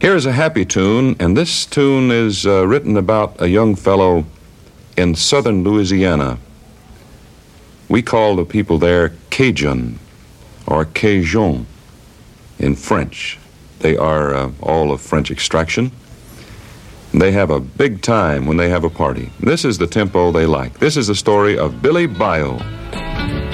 Here's a happy tune, and this tune is written about a young fellow in southern Louisiana. We call the people there Cajun or Cajun in French. They are all of French extraction. They have a big time when they have a party. This is the tempo they like. This is the story of Billy Bayou.